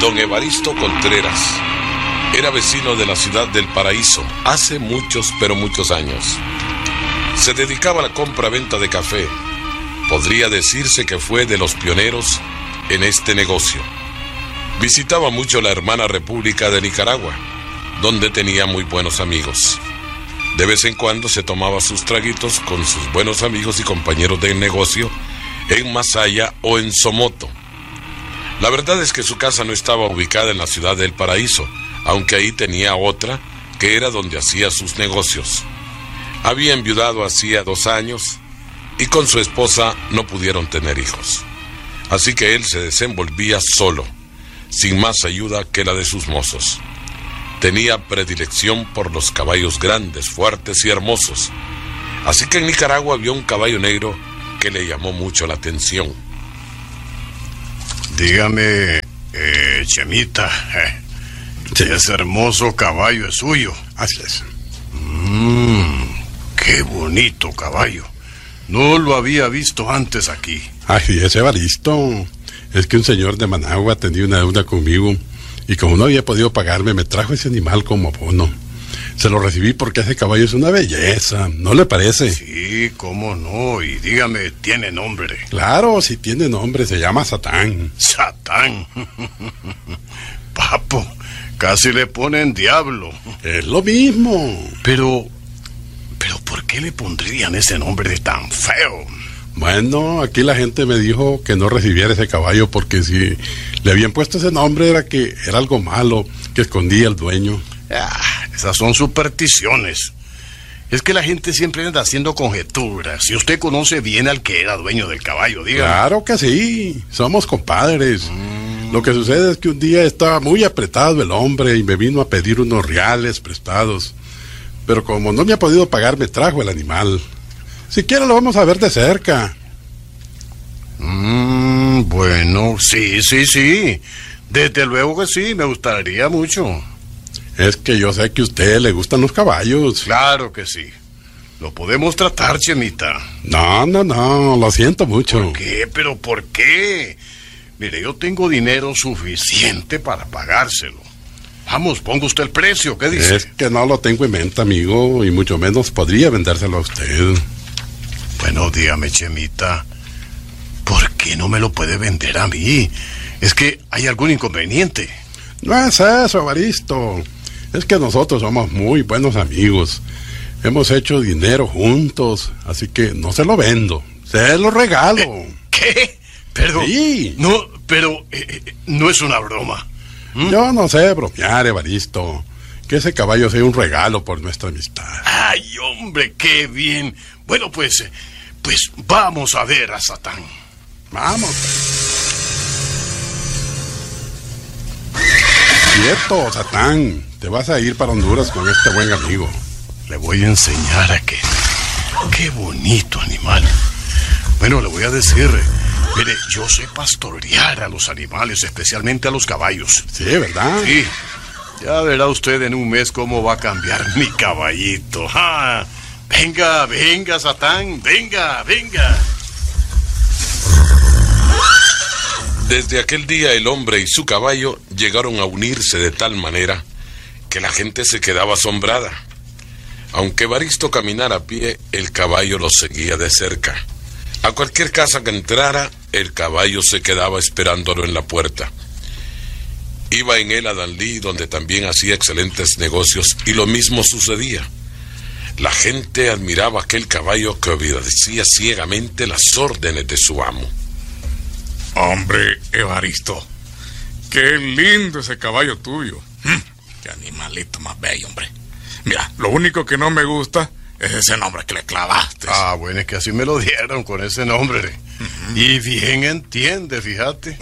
Don Evaristo Contreras era vecino de la ciudad del Paraíso hace muchos, pero muchos años. Se dedicaba a la compra-venta de café. Podría decirse que fue de los pioneros en este negocio. Visitaba mucho la hermana República de Nicaragua, donde tenía muy buenos amigos. De vez en cuando se tomaba sus traguitos con sus buenos amigos y compañeros de negocio en Masaya o en Somoto. La verdad es que su casa no estaba ubicada en la ciudad del Paraíso, aunque ahí tenía otra que era donde hacía sus negocios. Había enviudado hacía 2 años y con su esposa no pudieron tener hijos. Así que él se desenvolvía solo, sin más ayuda que la de sus mozos. Tenía predilección por los caballos grandes, fuertes y hermosos. Así que en Nicaragua vio un caballo negro que le llamó mucho la atención. Dígame, Chemita, sí. Ese hermoso caballo es suyo. Así es. Qué bonito caballo. No lo había visto antes aquí. Ay, ese Evaristo. Es que un señor de Managua tenía una deuda conmigo y como no había podido pagarme, me trajo ese animal como abono. Se lo recibí porque ese caballo es una belleza, ¿no le parece? Sí, cómo no. Y dígame, ¿tiene nombre? Claro, sí tiene nombre, se llama Satán. Satán. Papo, casi le ponen diablo. Es lo mismo. Pero, ¿por qué le pondrían ese nombre tan feo? Bueno, aquí la gente me dijo que no recibiera ese caballo porque si le habían puesto ese nombre era que era algo malo, que escondía el dueño. Esas son supersticiones. Es que la gente siempre anda haciendo conjeturas. Si usted conoce bien al que era dueño del caballo, dígame. Claro que sí, somos compadres. Lo que sucede es que un día estaba muy apretado el hombre y me vino a pedir unos reales prestados. Pero como no me ha podido pagar, me trajo el animal. Si quiere lo vamos a ver de cerca. Bueno, sí. Desde luego que sí, me gustaría mucho. Es que yo sé que a usted le gustan los caballos. Claro que sí. Lo podemos tratar, Chemita. No, lo siento mucho. ¿Por qué? ¿Pero por qué? Mire, yo tengo dinero suficiente para pagárselo. Vamos, ponga usted el precio, ¿qué dice? Es que no lo tengo en mente, amigo, y mucho menos podría vendérselo a usted. Bueno, dígame, Chemita, ¿por qué no me lo puede vender a mí? ¿Es que hay algún inconveniente? No es eso, Evaristo. Es que nosotros somos muy buenos amigos. Hemos hecho dinero juntos, así que no se lo vendo, se lo regalo. ¿Qué? Pero... Sí. No, pero... no es una broma. Yo no sé bromear, Evaristo. Que ese caballo sea un regalo por nuestra amistad. Ay, hombre, qué bien. Bueno, pues vamos a ver a Satán. Vamos. Quieto, Satán. Te vas a ir para Honduras con este buen amigo. Le voy a enseñar a que... Qué bonito animal. Bueno, le voy a decir... Mire, yo sé pastorear a los animales, especialmente a los caballos. Sí, ¿verdad? Sí. Ya verá usted en un mes cómo va a cambiar mi caballito. ¡Ah! Venga, Satán, venga. Desde aquel día el hombre y su caballo llegaron a unirse de tal manera que la gente se quedaba asombrada. Aunque Evaristo caminara a pie, el caballo lo seguía de cerca. A cualquier casa que entrara, el caballo se quedaba esperándolo en la puerta. Iba en él a Danlí, donde también hacía excelentes negocios, y lo mismo sucedía. La gente admiraba aquel caballo que obedecía ciegamente las órdenes de su amo. Hombre, Evaristo, qué lindo ese caballo tuyo. Qué animalito más bello, hombre. Mira, lo único que no me gusta es ese nombre que le clavaste. Bueno, es que así me lo dieron con ese nombre. Y bien entiende, fíjate.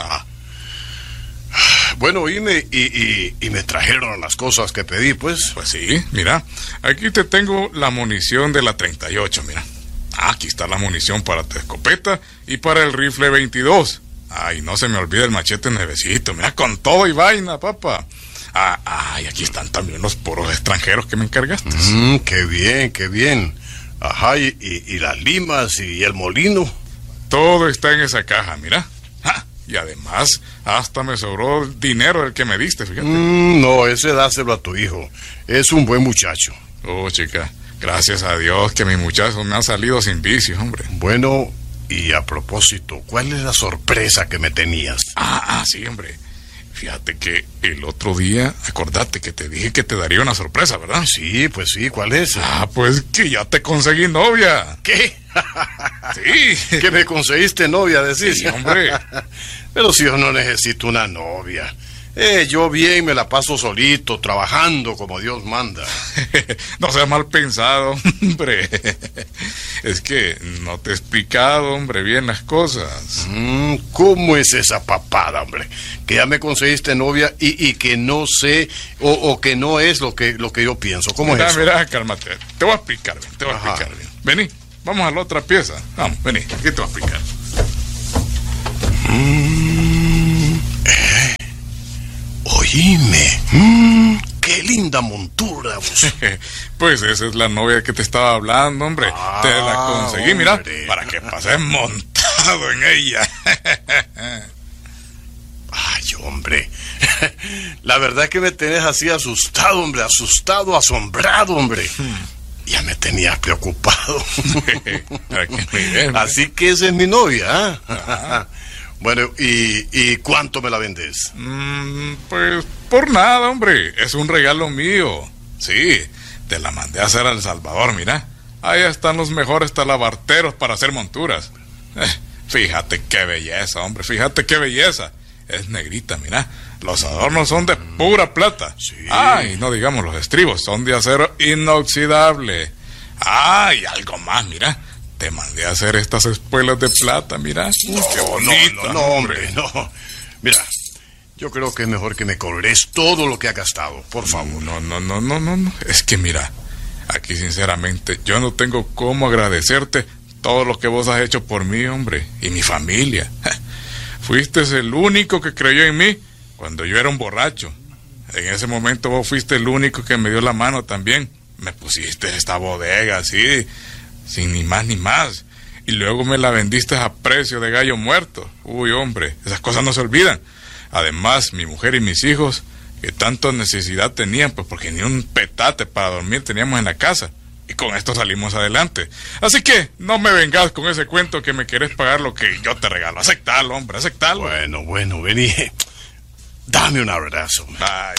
Bueno, y me trajeron las cosas que pedí, pues. Pues sí, mira, aquí te tengo la munición de la 38, mira. Aquí está la munición para tu escopeta y para el rifle 22. Ay, no se me olvide el machete nuevecito, mira, con todo y vaina, papá. Y aquí están también los poros extranjeros que me encargaste. Qué bien. Ajá, y las limas y el molino. Todo está en esa caja, mira. Y además, hasta me sobró el dinero del que me diste, fíjate. No, ese dáselo a tu hijo. Es un buen muchacho. Oh, chica, gracias a Dios que mis muchachos me han salido sin vicios, hombre. Bueno, y a propósito, ¿cuál es la sorpresa que me tenías? Sí, hombre. Fíjate que el otro día, acordate que te dije que te daría una sorpresa, ¿verdad? Sí, pues sí, ¿cuál es? Pues que ya te conseguí novia. ¿Qué? Sí. ¿Que me conseguiste novia, decís? Sí, hombre. Pero si yo no necesito una novia. Yo bien me la paso solito, trabajando como Dios manda. No seas mal pensado, hombre. Es que no te he explicado, hombre, bien las cosas. ¿Cómo es esa papada, hombre? Que ya me conseguiste novia y que no sé o que no es lo que yo pienso. ¿Cómo es eso? Mira, cálmate. Te voy a explicar bien, Vení, vamos a la otra pieza. Vamos, vení, aquí te voy a explicar. Oíme, qué linda montura, vos. Pues esa es la novia que te estaba hablando, hombre. Te la conseguí, mira, hombre. para que pases montado en ella. Ay, hombre. La verdad es que me tenés así asustado, hombre, asombrado, hombre. Ya me tenías preocupado. Así que esa es mi novia, ¿eh? Bueno, ¿y cuánto me la vendes? Pues por nada, hombre. Es un regalo mío. Sí, te la mandé a hacer a El Salvador, mira. Ahí están los mejores talabarteros para hacer monturas. Fíjate qué belleza, hombre. Fíjate qué belleza. Es negrita, mira. Los adornos son de pura plata. Sí. Y no digamos los estribos, son de acero inoxidable. Y algo más, mira. Te mandé a hacer estas espuelas de plata, mira. Qué bonito, no, hombre, no. Mira, yo creo que es mejor que me cobres todo lo que ha gastado, por favor. No. Es que mira, aquí sinceramente yo no tengo cómo agradecerte todo lo que vos has hecho por mí, hombre, y mi familia. Fuiste el único que creyó en mí cuando yo era un borracho. En ese momento vos fuiste el único que me dio la mano también. Me pusiste esta bodega así, sin ni más ni más. Y luego me la vendiste a precio de gallo muerto. Uy, hombre, esas cosas no se olvidan. Además, mi mujer y mis hijos, que tanto necesidad tenían, pues porque ni un petate para dormir teníamos en la casa. Y con esto salimos adelante. Así que no me vengas con ese cuento que me querés pagar lo que yo te regalo. Aceptalo, hombre, aceptalo. Bueno, vení. Dame un abrazo. Ay,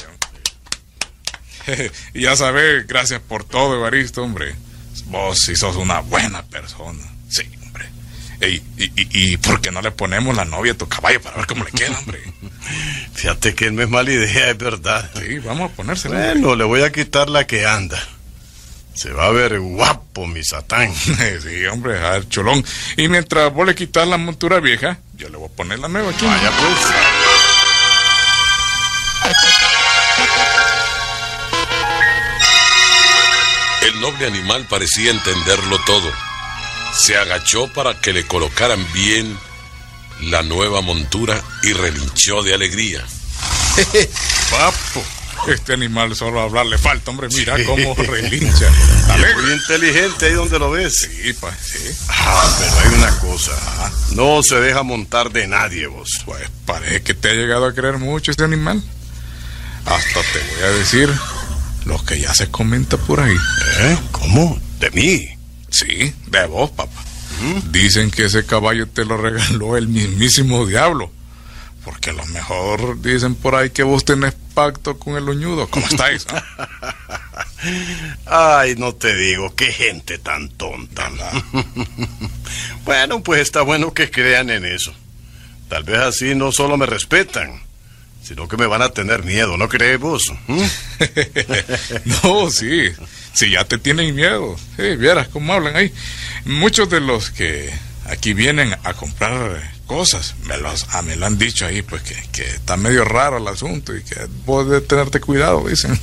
y ya sabes, gracias por todo, Evaristo, hombre. Vos sí sos una buena persona. Sí, hombre. ¿Y por qué no le ponemos la novia a tu caballo para ver cómo le queda, hombre? Fíjate que no es mala idea, es verdad. Sí, vamos a ponérsela. Bueno, le voy a quitar la que anda. Se va a ver guapo, mi Satán. Sí, hombre, a ver, chulón. Y mientras vos le quitas la montura vieja, yo le voy a poner la nueva aquí. Vaya pues. El noble animal parecía entenderlo todo. Se agachó para que le colocaran bien la nueva montura y relinchó de alegría. Papo, este animal solo a hablar le falta, hombre. Mira cómo relincha. Es muy inteligente ahí donde lo ves. Sí, pues, sí. Pero hay una cosa. No se deja montar de nadie, vos. Pues parece que te ha llegado a querer mucho este animal. Hasta te voy a decir lo que ya se comenta por ahí. ¿Cómo? ¿De mí? Sí, de vos, papá. Dicen que ese caballo te lo regaló el mismísimo diablo. Porque a lo mejor dicen por ahí que vos tenés pacto con el Oñudo. ¿Cómo estáis? Ay, no te digo, qué gente tan tonta. Bueno, pues está bueno que crean en eso. Tal vez así no solo me respetan, sino que me van a tener miedo, ¿no crees vos? No, sí. Sí, ya te tienen miedo. Sí, vieras cómo hablan ahí. Muchos de los que aquí vienen a comprar cosas me lo han dicho ahí, pues que está medio raro el asunto y que vos debes tenerte cuidado, dicen.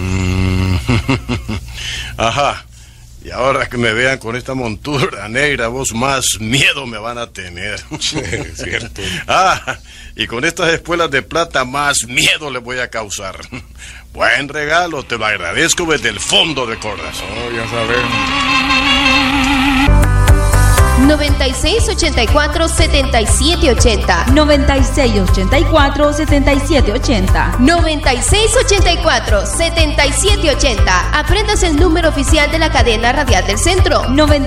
Ajá. Y ahora que me vean con esta montura negra, vos más miedo me van a tener. Sí, es cierto. Y con estas espuelas de plata más miedo les voy a causar. Buen regalo, te lo agradezco desde el fondo del corazón. Ya sabemos. 9684-7780. 9684-7780. 9684-7780. Aprendas el número oficial de la cadena radial del centro.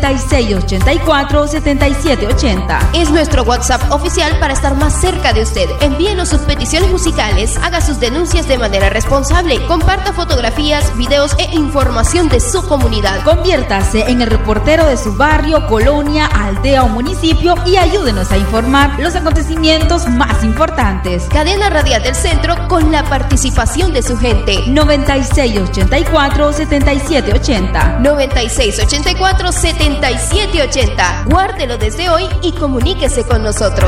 9684-7780. Es nuestro WhatsApp oficial para estar más cerca de usted. Envíenos sus peticiones musicales, haga sus denuncias de manera responsable, comparta fotografías, videos e información de su comunidad. Conviértase en el reportero de su barrio, colonia, aldea o municipio y ayúdenos a informar los acontecimientos más importantes. Cadena Radial del Centro con la participación de su gente. 9684-7780. 9684-7780. Guárdelo desde hoy y comuníquese con nosotros.